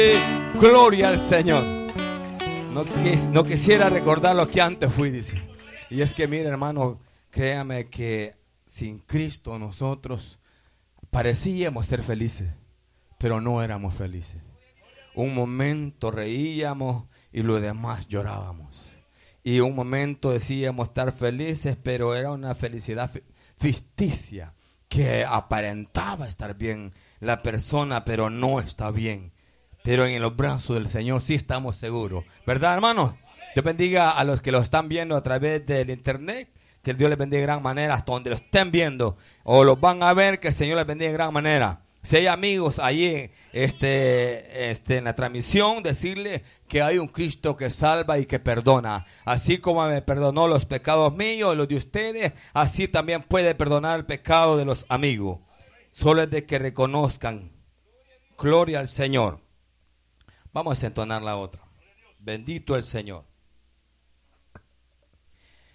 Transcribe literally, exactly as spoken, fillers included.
Gloria al Señor. No, no quisiera recordar lo que antes fui, dice. Y es que mire, hermano, créame que sin Cristo nosotros parecíamos ser felices, pero no éramos felices. Un momento reíamos y lo demás llorábamos. Y un momento decíamos estar felices, pero era una felicidad ficticia que aparentaba estar bien la persona, pero no está bien. Pero en los brazos del Señor sí estamos seguros. ¿Verdad, hermanos? Dios bendiga a los que lo están viendo a través del internet. Que el Dios les bendiga de gran manera hasta donde lo estén viendo. O los van a ver, que el Señor les bendiga de gran manera. Si hay amigos allí este, este, en la transmisión, decirle que hay un Cristo que salva y que perdona. Así como me perdonó los pecados míos, los de ustedes, así también puede perdonar el pecado de los amigos. Solo es de que reconozcan. Gloria al Señor. Vamos a entonar la otra. Bendito el Señor.